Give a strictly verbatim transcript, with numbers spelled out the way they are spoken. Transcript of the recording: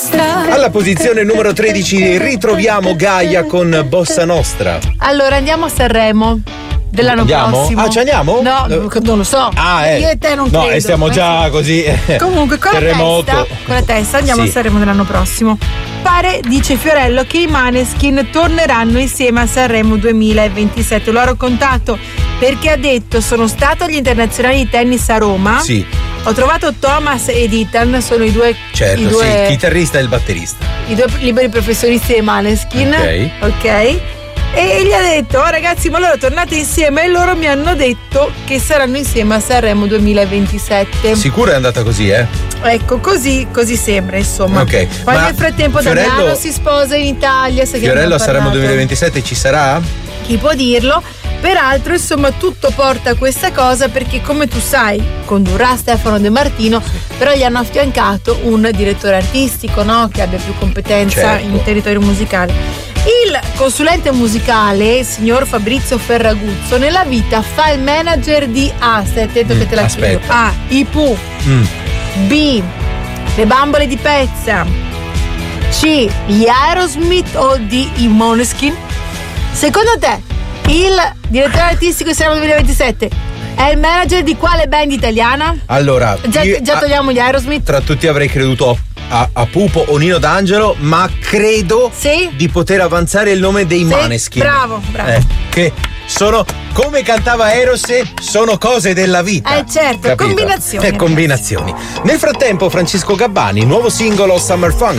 Alla posizione numero tredici ritroviamo Gaia con Bossa Nostra. Allora andiamo a Sanremo dell'anno andiamo? prossimo. Ah, ci andiamo? No, non lo so. Ah, eh. Io e te non no, credo. e stiamo già così. Comunque con la, testa, con la testa andiamo sì. a Sanremo dell'anno prossimo. Pare, dice Fiorello, che i Maneskin torneranno insieme a Sanremo duemilaventisette. Lo ha raccontato perché ha detto: sono stato agli internazionali di tennis a Roma. Sì. Ho trovato Thomas ed Ethan, sono i due, certo, i due sì, il chitarrista e il batterista. I due liberi professionisti dei Maneskin. Ok. Ok. E gli ha detto: oh ragazzi, ma loro tornate insieme, e loro mi hanno detto che saranno insieme a Sanremo duemilaventisette. Sicuro è andata così, eh? Ecco, così, così sembra, insomma. Ok. Poi ma nel frattempo Fiorello, Damiano si sposa in Italia. Fiorello a Sanremo duemilaventisette ci sarà? Chi può dirlo? Peraltro, insomma, tutto porta a questa cosa perché, come tu sai, condurrà Stefano De Martino, però gli hanno affiancato un direttore artistico, no? Che abbia più competenza certo. in territorio musicale. Il consulente musicale, il signor Fabrizio Ferraguzzo, nella vita fa il manager di A. Stai attento mm, che te la chiedo. A. I Pooh. Mm. B. Le bambole di pezza. C. Gli Aerosmith o di i Måneskin. Secondo te il direttore artistico di Sanremo duemilaventisette è il manager di quale band italiana? Allora, già, io, già togliamo gli Aerosmith. Tra tutti avrei creduto a, a Pupo o Nino D'Angelo, ma credo sì? di poter avanzare il nome dei sì? Maneskin. Bravo, bravo. Eh, che sono, come cantava Eros, sono cose della vita. Eh certo, capito? combinazioni. Eh, combinazioni. Nel frattempo Francesco Gabbani, nuovo singolo Summer Funk.